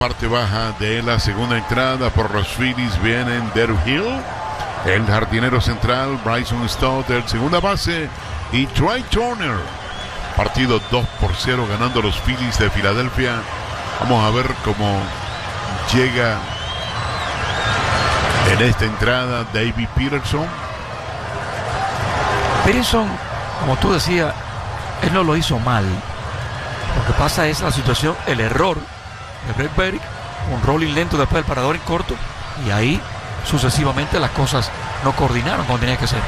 Parte baja de la segunda entrada por los Phillies vienen Drew Hill, el jardinero central Bryson Stott, el segunda base, y Trea Turner. Partido 2-0 ganando los Phillies de Filadelfia. Vamos a ver cómo llega en esta entrada David Peterson. Peterson, como tú decías, él no lo hizo mal. Lo que pasa es la situación, el error de Brett Berrick, un rolling lento después del parador en corto, y ahí sucesivamente las cosas no coordinaron como tenía que ser.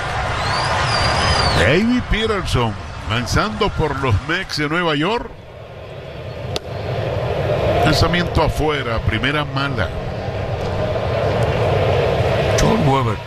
David Peterson lanzando por los Mets de Nueva York. Lanzamiento afuera, primera mala. John Weber,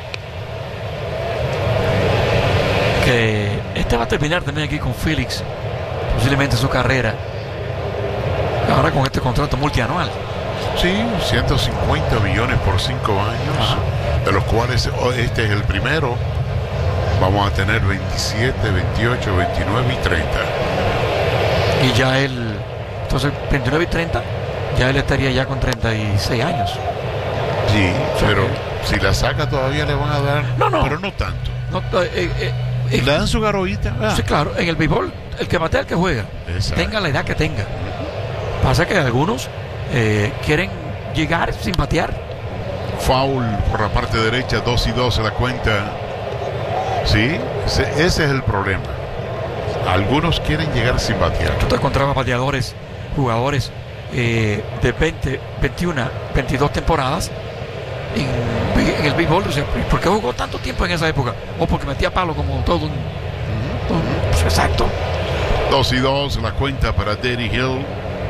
que este va a terminar también aquí con Felix, posiblemente su carrera, ahora con este contrato multianual. Sí, 150 millones por 5 años. Ajá. De los cuales este es el primero. Vamos a tener 27, 28, 29 y 30. Y ya él, entonces 29 y 30, ya él estaría ya con 36 años. Sí, o sea, pero si la saca todavía le van a dar, no, pero no tanto. No, le dan su garoita. Sí, claro, en el béisbol, el que batea, el que juega. Exacto. Tenga la edad que tenga. Pasa que algunos quieren llegar sin batear. Foul por la parte derecha, 2-2 la cuenta. Sí, ese es el problema. Algunos quieren llegar sin batear. Tú te encontrabas bateadores, jugadores de 20, 21, 22 temporadas en el béisbol. O sea, ¿por qué jugó tanto tiempo en esa época? O porque metía palo como todo un pues exacto. 2-2 la cuenta para Daddy Hill.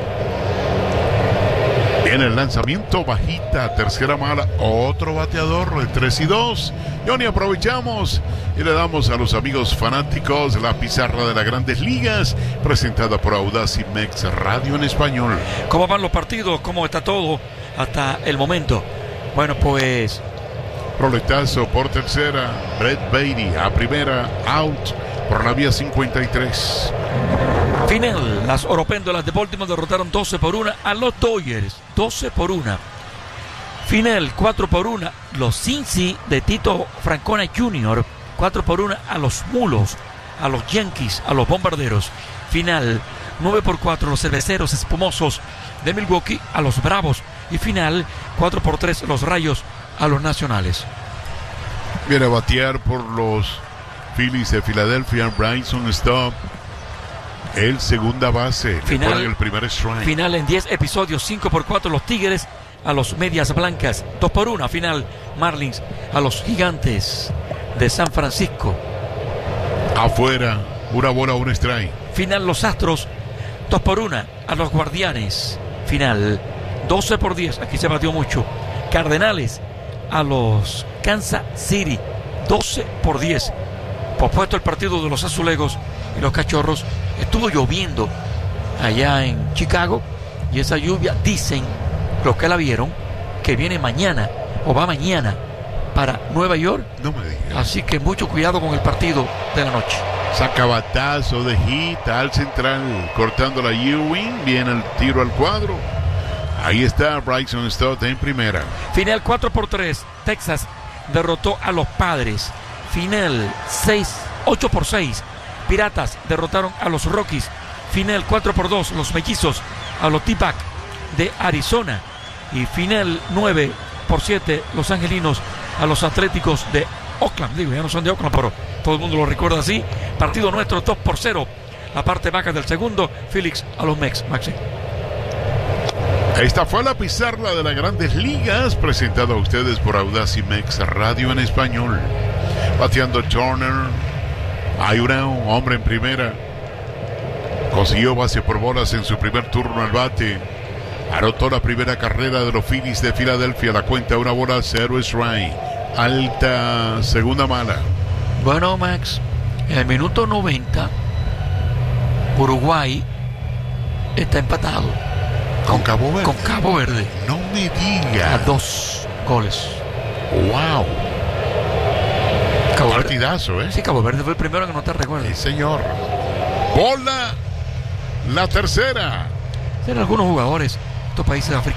En el lanzamiento bajita, tercera mala, otro bateador, el 3-2. Johnny, aprovechamos y le damos a los amigos fanáticos la pizarra de las Grandes Ligas, presentada por Audacy Mex Radio en español. ¿Cómo van los partidos? ¿Cómo está todo hasta el momento? Bueno, pues roletazo por tercera, Brett Baty a primera, out por la vía 53. Final, las Oropéndolas de Baltimore derrotaron 12-1 a los Dodgers, 12-1. Final, 4-1, los Cincy de Tito Francona Jr., 4-1 a los Mulos, a los Yankees, a los Bombarderos. Final, 9-4, los Cerveceros Espumosos de Milwaukee a los Bravos. Y final, 4-3, los Rayos a los Nacionales. Viene a batear por los Phillies de Filadelfia, Bryson Stott, el segunda base. Final, el primer strike. Final en 10 episodios, 5-4, los Tigres a los Medias Blancas, 2-1. Final, Marlins a los Gigantes de San Francisco. Afuera, una bola, un strike. Final, los Astros, 2-1 a los Guardianes. Final, 12-10, aquí se batió mucho. Cardenales a los Kansas City, 12-10. Pospuesto el partido de los Azulejos y los Cachorros. Estuvo lloviendo allá en Chicago y esa lluvia, dicen los que la vieron, que viene mañana o va mañana para Nueva York. No me digas. Así que mucho cuidado con el partido de la noche. Saca batazo de hit al central, cortando la Ewing, viene el tiro al cuadro. Ahí está Bryson Stott en primera. Final 4-3, Texas derrotó a los Padres. Final 8-6, Piratas derrotaron a los Rockies. Final 4-2, los Mellizos a los T-Back de Arizona. Y final 9-7, los Angelinos a los Atléticos de Oakland. Digo, ya no son de Oakland, pero todo el mundo lo recuerda así. Partido nuestro, 2-0. La parte baja del segundo, Felix a los Mex. Maxi. Esta fue la pizarra de las Grandes Ligas, presentada a ustedes por Audacy Mex Radio en español. Bateando Turner, hay un hombre en primera. Consiguió base por bolas en su primer turno al bate. Anotó la primera carrera de los Phillies de Filadelfia. La cuenta, una bola, 0 strike. Alta, segunda mala. Bueno, Max, en el minuto 90, Uruguay está empatado. ¿Con Cabo Verde? Con Cabo Verde. No me diga. A 2 goles. ¡Wow! Cabo Partidazo, Verde. Sí, Cabo Verde fue el primero en anotar, recuerdo. Sí, señor. Bola, la tercera. Eran algunos jugadores estos países africanos.